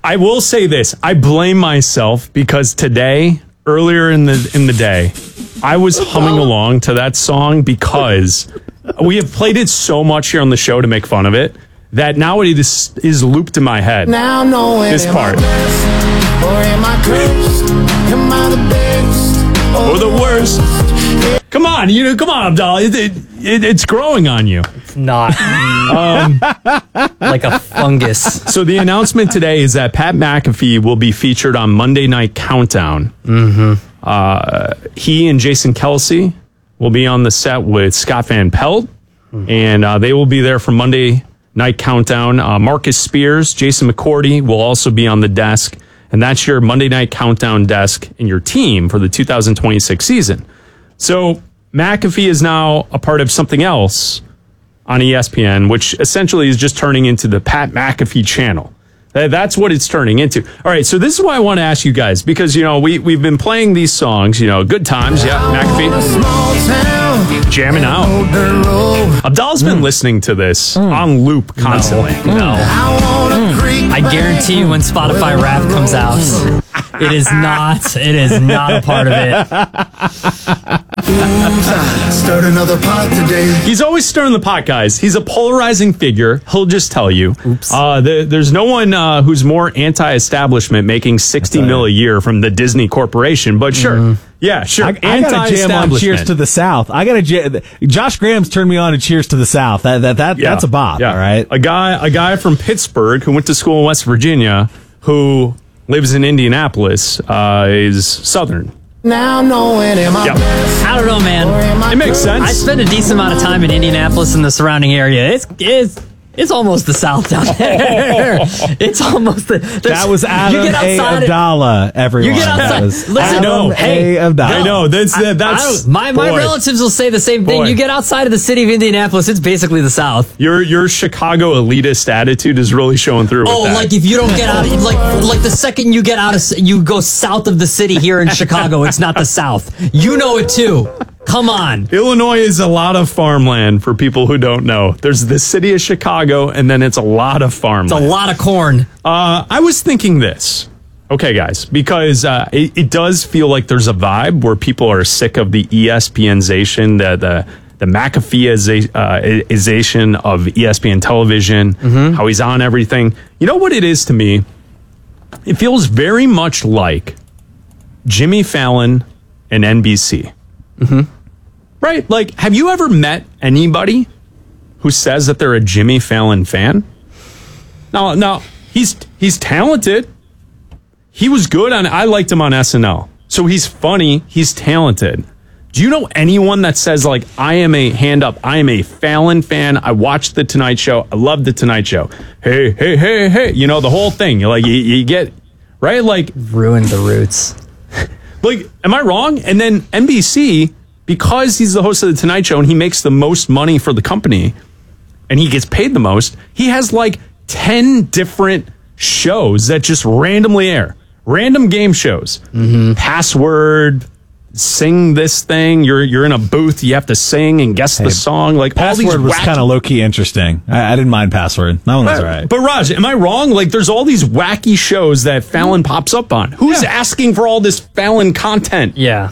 I will say this. I blame myself because today, earlier in the day, I was humming along to that song because we have played it so much here on the show to make fun of it that now it is looped in my head. Now knowing this part. Or am I cursed? Am I the best? Or the worst? Come on, come on, Abdallah. It's growing on you. It's not. Like a fungus. So the announcement today is that Pat McAfee will be featured on Monday Night Countdown. He and Jason Kelsey will be on the set with Scott Van Pelt, and they will be there for Monday Night Countdown. Marcus Spears, Jason McCourty will also be on the desk, and that's your Monday Night Countdown desk and your team for the 2026 season. So McAfee is now a part of something else on ESPN, which essentially is just turning into the Pat McAfee channel. That's what it's turning into. All right, so this is why I want to ask you guys, because, we've been playing these songs, good times, yeah, McAfee, jamming out. Abdallah's been listening to this on loop constantly. No. I guarantee you when Spotify Rap comes out, it is not a part of it. Start another pot today. He's always stirring the pot, guys. He's a polarizing figure. He'll just tell you. Oops. There's no one who's more anti-establishment making $60 million a year from the Disney Corporation, but sure. Yeah, sure. I got to jam on Cheers to the South. Josh Graham's turned me on to Cheers to the South. That's a bop, all right? A guy from Pittsburgh who went to school in West Virginia who lives in Indianapolis is Southern. Now knowing am I best? I don't know, man. It makes sense. I spent a decent amount of time in Indianapolis and the surrounding area. It's almost the South down there. It's almost that was Adam A. Abdallah, everyone. You get outside. Listen, Adam A. Abdallah. I know. That's my relatives will say the same thing. Boy. You get outside of the city of Indianapolis, it's basically the South. Your Chicago elitist attitude is really showing through. Oh, with that. like if you don't get out, like the second you get out of, you go south of the city here in Chicago, it's not the South. You know it too. Come on. Illinois is a lot of farmland for people who don't know. There's the city of Chicago, and then it's a lot of farmland. It's a lot of corn. I was thinking this. Okay, guys, because it does feel like there's a vibe where people are sick of the ESPNization, the McAfeeization of ESPN television, how he's on everything. You know what it is to me? It feels very much like Jimmy Fallon and NBC. Right? Like, have you ever met anybody who says that they're a Jimmy Fallon fan? No, he's talented. He was good I liked him on SNL. So he's funny, he's talented. Do you know anyone that says, like, I am a Fallon fan, I watched The Tonight Show, I love The Tonight Show. Hey, the whole thing. You get, right? Like, ruined the roots. Like, am I wrong? And then NBC, because he's the host of The Tonight Show and he makes the most money for the company and he gets paid the most, he has like 10 different shows that just randomly air. Random game shows. Password, sing this thing. You're in a booth, you have to sing and guess the song. Like, Password all these was kind of low-key interesting. I didn't mind Password. That one was all right. But Raj, am I wrong? Like, there's all these wacky shows that Fallon pops up on. Who's asking for all this Fallon content? Yeah.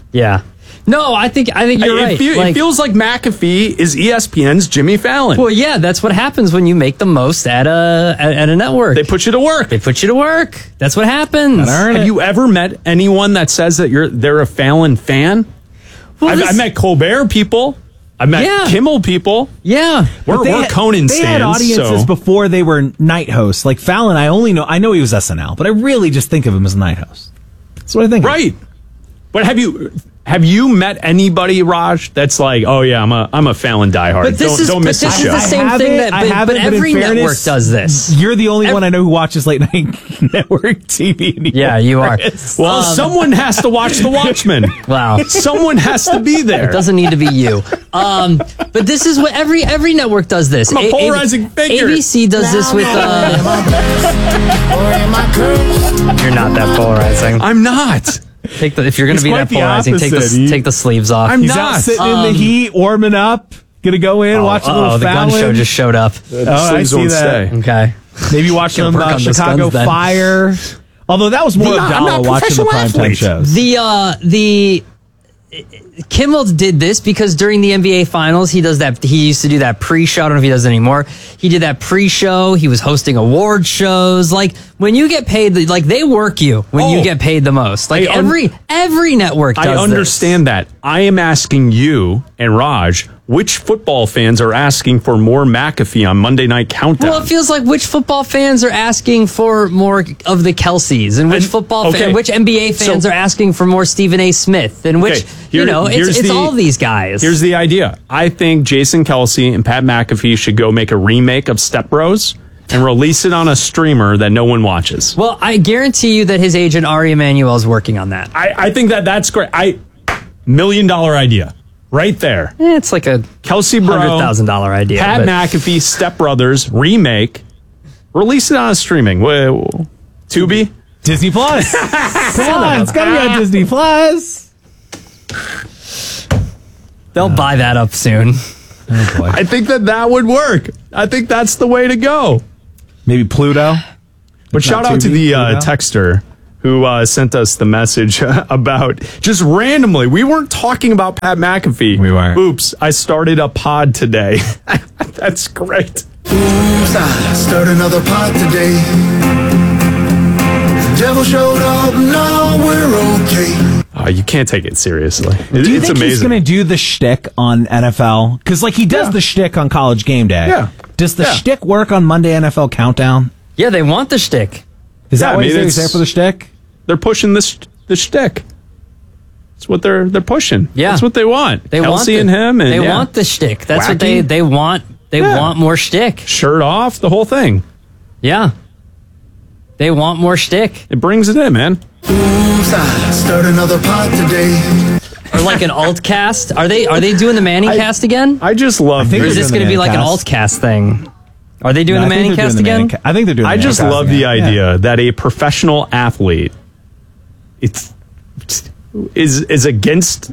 No, I think you're right. It feels like McAfee is ESPN's Jimmy Fallon. Well, yeah, that's what happens when you make the most at a network. They put you to work. That's what happens. Have you ever met anyone that says that they're a Fallon fan? Well, I met Colbert people. I met Kimmel people. Yeah. We're Conan stands. They had audiences before they were night hosts. Like Fallon, I know he was SNL, but I really just think of him as a night host. That's what I think. Right. But have you met anybody, Raj, that's like, oh yeah, I'm a Fallon diehard. But this don't miss this the show. is the same thing but every network does this. You're the only one I know who watches late night network TV anymore. Yeah, you are. Well, someone has to watch The Watchmen. Wow. Someone has to be there. It doesn't need to be you. But this is what every network does this. I'm a polarizing figure. ABC does this with You're not that polarizing. I'm not. If you're going to be that polarizing, take the sleeves off. I'm He's not out sitting in the heat, warming up. Gonna go in, watch a little the gun Fallon. show just showed up. I see that. Okay. Maybe watch some work on those Chicago guns then. Fire. Although that was more I'm Abdallah not a watching the professional primetime athlete. shows. The Kimmel did this because during the NBA Finals, he used to do that pre-show. I don't know if he does it anymore. He did that pre-show. He was hosting award shows. Like when you get paid, like they work you when you get paid the most. Like every network does I understand that. I am asking you and Raj, which football fans are asking for more McAfee on Monday Night Countdown? Well, it feels like which football fans are asking for more of the Kelseys, and which which NBA fans are asking for more Stephen A. Smith, and which it's all these guys. Here's the idea. I think Jason Kelsey and Pat McAfee should go make a remake of Step Bros and release it on a streamer that no one watches. Well, I guarantee you that his agent Ari Emanuel is working on that. I think that's great. $1 million idea. Right there. It's like a Kelsey Bro, $100,000 idea. Pat McAfee, Step Brothers remake. Release it on streaming. Tubi? Disney Plus. Come on, it's gotta be on Disney Plus. They'll buy that up soon. Oh boy. I think that would work. I think that's the way to go. Maybe Pluto. But shout out to the texter who sent us the message about just randomly. We weren't talking about Pat McAfee. We weren't. Oops, I started a pod today. That's great. Oops, I start another pod today. The devil showed up, now we're okay. You can't take it seriously. Do you it's think amazing. he's going to do the shtick on NFL? Because he does the shtick on College Game Day. Yeah. Does the shtick work on Monday NFL Countdown? Yeah, they want the shtick. Is that what he's there for the shtick? They're pushing the shtick. That's what they're pushing. Yeah, that's what they want. They Kelsey want and him, and they want the shtick. That's Wacky. what they want. They want more shtick. Shirt off, the whole thing. Yeah, they want more shtick. It brings it in, man. Oops, I start another pod today. Or like an alt cast. Are they doing the Manning cast again? I just love. Or is this going to be like an alt cast thing? Are they doing the Manning cast again? I think they're doing. I just love the idea that a professional athlete is against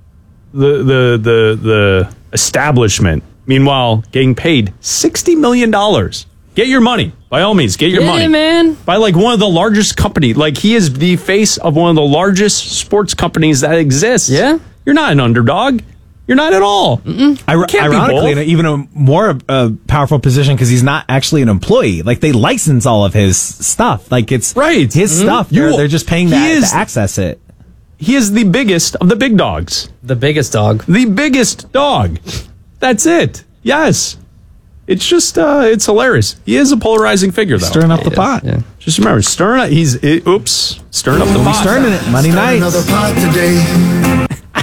the establishment. Meanwhile, getting paid $60 million. Get your money. By all means, get your money. Yeah, man. By like one of the largest company. Like he is the face of one of the largest sports companies that exists. Yeah. You're not an underdog. You're not at all. Ironically, in even a more powerful position because he's not actually an employee. Like they license all of his stuff. Like it's his stuff. They're just paying to access it. He is the biggest of the big dogs. The biggest dog. The biggest dog. That's it. Yes. It's just, it's hilarious. He is a polarizing figure, though. Stirring up the pot. Yeah. Just remember, stirring up the pot. Stirring it. Monday night. Another pod today.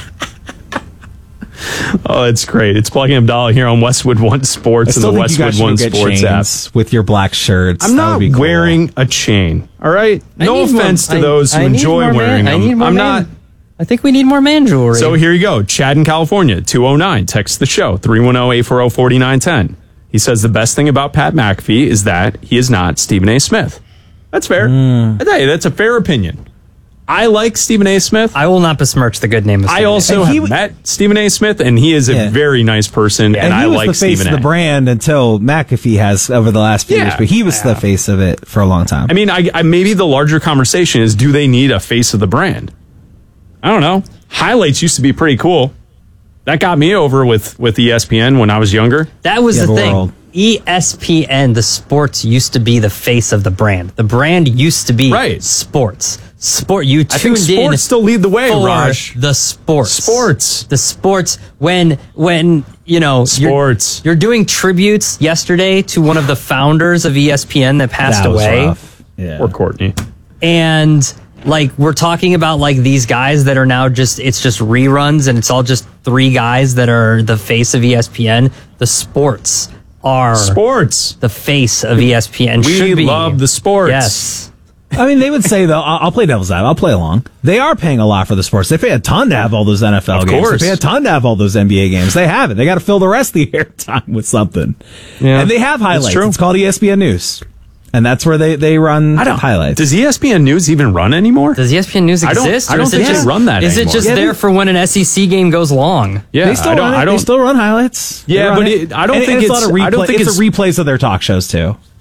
Oh, it's great. It's Plugging Abdallah here on Westwood One Sports and the Westwood One Sports app. With your black shirts. I'm not wearing a chain. All right? No offense to those who enjoy wearing them. I'm not. I think we need more man jewelry. So here you go. Chad in California, 209. Text the show, 310-840-4910. He says the best thing about Pat McAfee is that he is not Stephen A. Smith. That's fair. I tell you, that's a fair opinion. I like Stephen A. Smith. I will not besmirch the good name of Stephen I also have met Stephen A. Smith, and he is a very nice person, and I like Stephen A. He was the face of the brand until McAfee has over the last few years, but he was the face of it for a long time. I mean, I maybe the larger conversation is, do they need a face of the brand? I don't know. Highlights used to be pretty cool. That got me over with ESPN when I was younger. That was the thing. ESPN, the sports used to be the face of the brand. The brand used to be sports. You tuned I think sports in still lead the way, for Raj. the sports. The sports. When you know sports. You're doing tributes yesterday to one of the founders of ESPN that passed away. Rough. Yeah. Or Courtney. And like we're talking about like these guys that are now it's just reruns and it's all just three guys that are the face of ESPN. The sports are the face of ESPN. We love the sports. Yes. I mean, they would say, though, I'll play devil's advocate. I'll play along. They are paying a lot for the sports. They pay a ton to have all those NFL games. They pay a ton to have all those NBA games. They have it. They got to fill the rest of the airtime with something. Yeah. And they have highlights. It's called ESPN News. And that's where they run highlights. Does ESPN News even run anymore? Does ESPN News exist? I don't think they run that Is anymore. it just there for when an SEC game goes long? Yeah, they still run highlights. Yeah, but I don't think it's a replays of their talk shows too.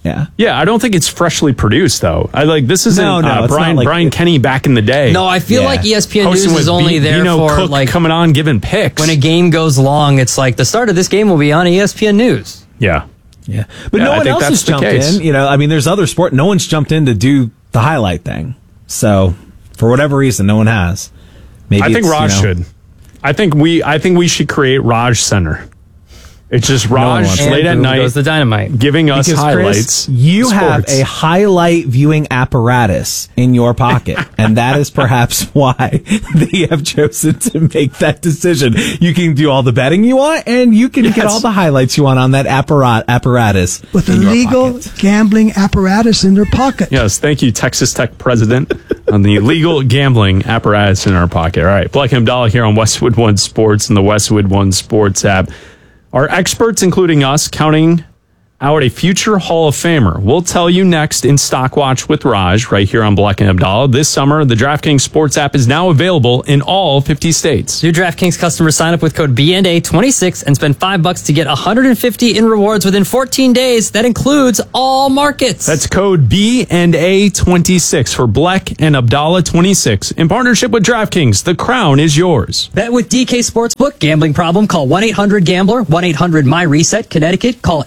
Yeah. Yeah, I don't think it's freshly produced though. This isn't Brian Kenny back in the day. No, I feel like ESPN News is only there for Cook like coming on giving picks. When a game goes long, it's like the start of this game will be on ESPN News. Yeah. Yeah. But no one else has jumped in. There's other sport. No one's jumped in to do the highlight thing. So for whatever reason, no one has. Maybe I think Raj should. I think we should create Raj Center. It's just Raj late at night goes the dynamite giving us highlights. Chris, you have a highlight viewing apparatus in your pocket, and that is perhaps why they have chosen to make that decision. You can do all the betting you want, and you can get all the highlights you want on that apparatus with a legal gambling apparatus in their pocket. Yes, thank you, Texas Tech president, on the legal gambling apparatus in our pocket. All right, Black and Abdallah here on Westwood One Sports and the Westwood One Sports app. Our experts, including us, counting out a future Hall of Famer. We'll tell you next in Stock Watch with Raj, right here on Black and Abdallah. This summer, the DraftKings Sports app is now available in all 50 states. New DraftKings customers sign up with code BNA26 and spend $5 to get $150 in rewards within 14 days. That includes all markets. That's code BNA26 for Black and Abdallah 26. In partnership with DraftKings, the crown is yours. Bet with DK Sportsbook. Gambling problem? Call 1-800-GAMBLER. 1-800-MY-RESET. Connecticut. Call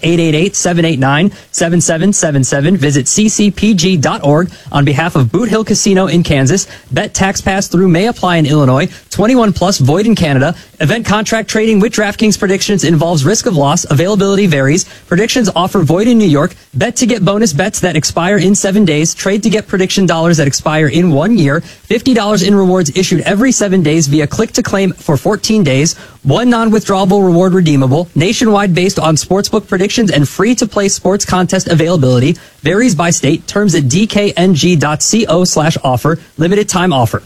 888-789-7777. Visit ccpg.org on behalf of Boot Hill Casino in Kansas. Bet tax pass through may apply in Illinois. 21 plus void in Canada. Event contract trading with DraftKings predictions involves risk of loss. Availability varies. Predictions offer void in New York. Bet to get bonus bets that expire in 7 days. Trade to get prediction dollars that expire in 1 year. $50 in rewards issued every 7 days via click to claim for 14 days. One non-withdrawable reward redeemable. Nationwide based on sportsbook predictions and free-to-play sports contest availability. Varies by state. Terms at dkng.co/offer. Limited time offer.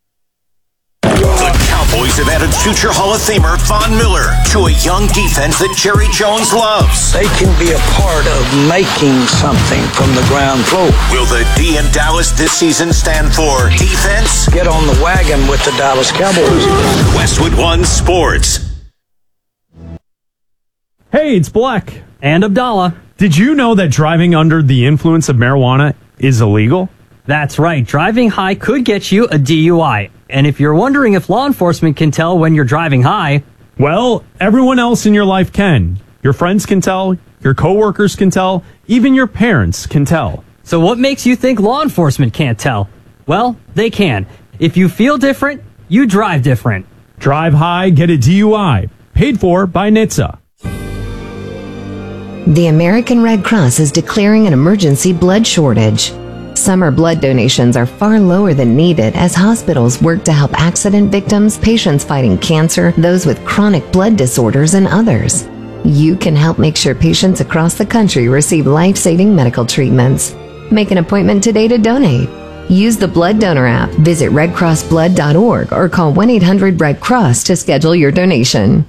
The Cowboys have added future Hall of Famer Von Miller to a young defense that Jerry Jones loves. They can be a part of making something from the ground floor. Will the D in Dallas this season stand for defense? Get on the wagon with the Dallas Cowboys. Westwood One Sports. Hey, it's Black and Abdallah. Did you know that driving under the influence of marijuana is illegal? That's right. Driving high could get you a DUI. And if you're wondering if law enforcement can tell when you're driving high, well, everyone else in your life can. Your friends can tell, your coworkers can tell, even your parents can tell. So what makes you think law enforcement can't tell? Well, they can. If you feel different, you drive different. Drive high, get a DUI. Paid for by NHTSA. The American Red Cross is declaring an emergency blood shortage. Summer blood donations are far lower than needed as hospitals work to help accident victims, patients fighting cancer, those with chronic blood disorders, and others. You can help make sure patients across the country receive life-saving medical treatments. Make an appointment today to donate. Use the Blood Donor app, visit redcrossblood.org, or call 1-800-RED-CROSS to schedule your donation.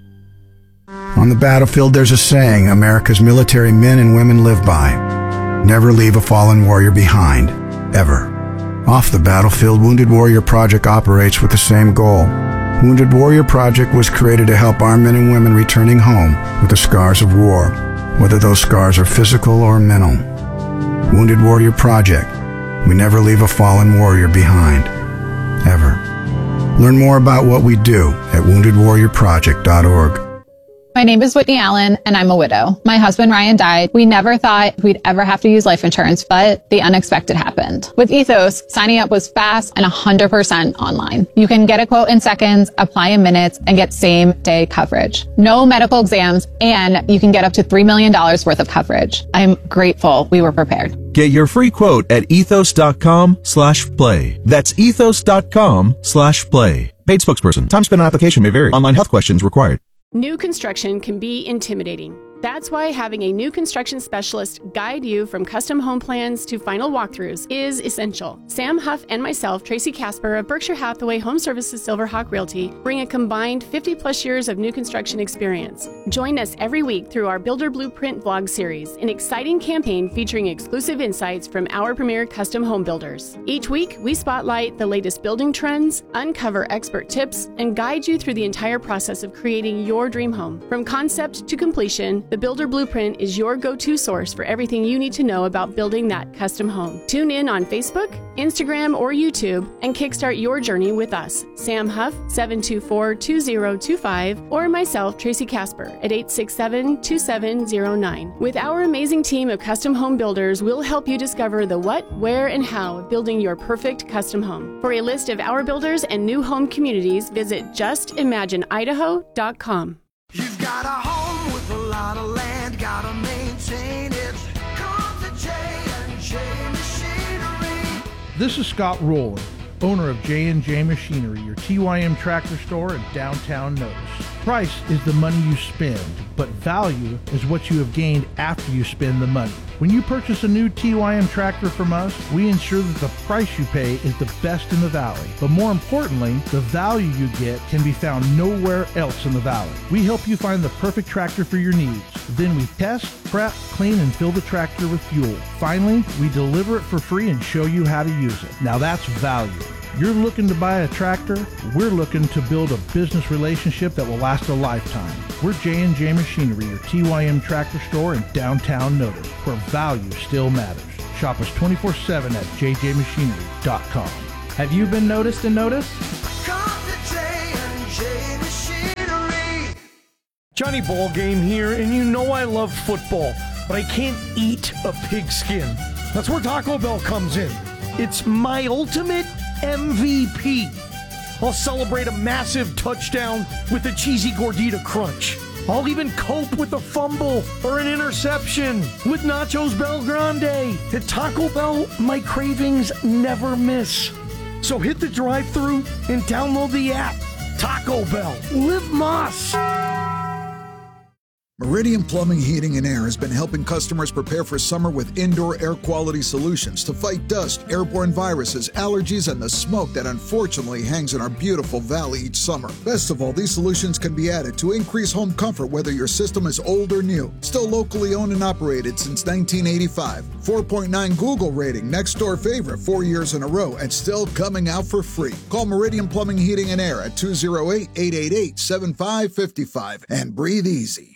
On the battlefield, there's a saying America's military men and women live by. Never leave a fallen warrior behind, ever. Off the battlefield, Wounded Warrior Project operates with the same goal. Wounded Warrior Project was created to help our men and women returning home with the scars of war, whether those scars are physical or mental. Wounded Warrior Project. We never leave a fallen warrior behind, ever. Learn more about what we do at woundedwarriorproject.org. My name is Whitney Allen, and I'm a widow. My husband, Ryan, died. We never thought we'd ever have to use life insurance, but the unexpected happened. With Ethos, signing up was fast and 100% online. You can get a quote in seconds, apply in minutes, and get same-day coverage. No medical exams, and you can get up to $3 million worth of coverage. I'm grateful we were prepared. Get your free quote at ethos.com/play. That's ethos.com/play. Paid spokesperson. Time spent on application may vary. Online health questions required. New construction can be intimidating. That's why having a new construction specialist guide you from custom home plans to final walkthroughs is essential. Sam Huff and myself, Tracy Casper of Berkshire Hathaway Home Services Silverhawk Realty, bring a combined 50-plus years of new construction experience. Join us every week through our Builder Blueprint vlog series, an exciting campaign featuring exclusive insights from our premier custom home builders. Each week, we spotlight the latest building trends, uncover expert tips, and guide you through the entire process of creating your dream home. From concept to completion, The Builder Blueprint is your go-to source for everything you need to know about building that custom home. Tune in on Facebook, Instagram, or YouTube and kickstart your journey with us, Sam Huff, 724-2025, or myself, Tracy Casper, at 867-2709. With our amazing team of custom home builders, we'll help you discover the what, where, and how of building your perfect custom home. For a list of our builders and new home communities, visit justimagineidaho.com. You've got a home with a lot of land, gotta maintain it. Come to J&J Machinery. This is Scott Rowland, owner of J&J Machinery, your TYM tractor store in downtown Notice. Price is the money you spend, but value is what you have gained after you spend the money. When you purchase a new TYM tractor from us, we ensure that the price you pay is the best in the valley. But more importantly, the value you get can be found nowhere else in the valley. We help you find the perfect tractor for your needs. Then we test, prep, clean, and fill the tractor with fuel. Finally, we deliver it for free and show you how to use it. Now that's value. You're looking to buy a tractor, we're looking to build a business relationship that will last a lifetime. We're J&J Machinery, your TYM tractor store in downtown Notice, where value still matters. Shop us 24/7 at jjmachinery.com. Have you been noticed and noticed? Come to J&J Machinery. Johnny Ballgame here, and you know I love football, but I can't eat a pigskin. That's where Taco Bell comes in. It's my ultimate MVP. I'll celebrate a massive touchdown with a cheesy gordita crunch. I'll even cope with a fumble or an interception with Nachos Bel Grande. At Taco Bell, my cravings never miss. So hit the drive-thru and download the app. Taco Bell. Live Moss. Meridian Plumbing, Heating, and Air has been helping customers prepare for summer with indoor air quality solutions to fight dust, airborne viruses, allergies, and the smoke that unfortunately hangs in our beautiful valley each summer. Best of all, these solutions can be added to increase home comfort whether your system is old or new. Still locally owned and operated since 1985. 4.9 Google rating, next door favorite 4 years in a row, and still coming out for free. Call Meridian Plumbing, Heating, and Air at 208-888-7555 and breathe easy.